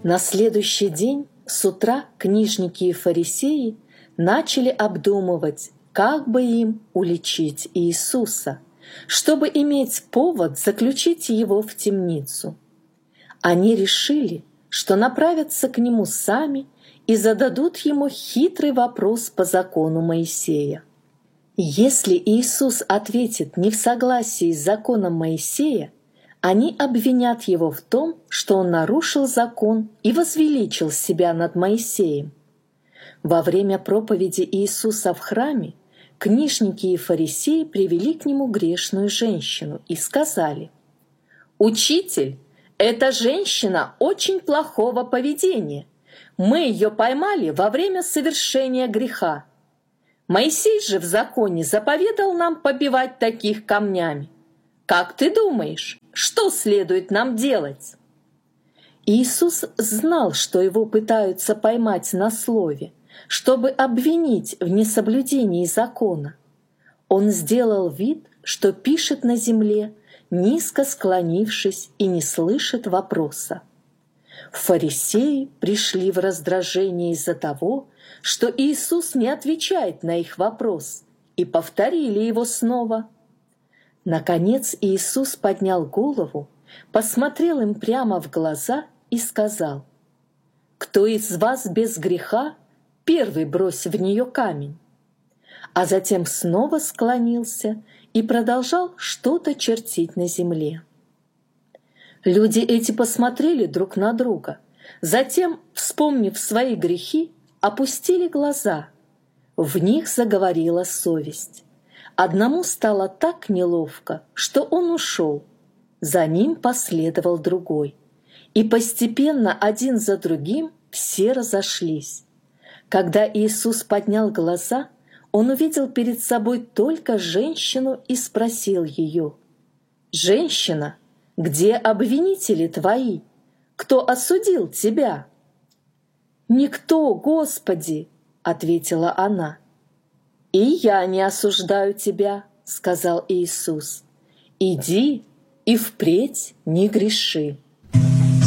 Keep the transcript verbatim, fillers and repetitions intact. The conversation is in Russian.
На следующий день с утра книжники и фарисеи начали обдумывать, как бы им уличить Иисуса, чтобы иметь повод заключить его в темницу. Они решили, что направятся к нему сами и зададут ему хитрый вопрос по закону Моисея. Если Иисус ответит не в согласии с законом Моисея, они обвинят его в том, что он нарушил закон и возвеличил себя над Моисеем. Во время проповеди Иисуса в храме книжники и фарисеи привели к нему грешную женщину и сказали: «Учитель, эта женщина очень плохого поведения. Мы ее поймали во время совершения греха. Моисей же в законе заповедал нам побивать таких камнями. Как ты думаешь, что следует нам делать?» Иисус знал, что его пытаются поймать на слове, чтобы обвинить в несоблюдении закона. Он сделал вид, что пишет на земле, низко склонившись, и не слышит вопроса. Фарисеи пришли в раздражение из-за того, что Иисус не отвечает на их вопрос, и повторили его снова. Наконец Иисус поднял голову, посмотрел им прямо в глаза и сказал: «Кто из вас без греха, первый брось в нее камень». А затем снова склонился и продолжал что-то чертить на земле. Люди эти посмотрели друг на друга, затем, вспомнив свои грехи, опустили глаза. В них заговорила совесть. Одному стало так неловко, что он ушел. За ним последовал другой. И постепенно один за другим все разошлись. Когда Иисус поднял глаза, он увидел перед собой только женщину и спросил ее: «Женщина, где обвинители твои? Кто осудил тебя?» «Никто, Господи!» — ответила она. «И я не осуждаю тебя», — сказал Иисус. «Иди и впредь не греши».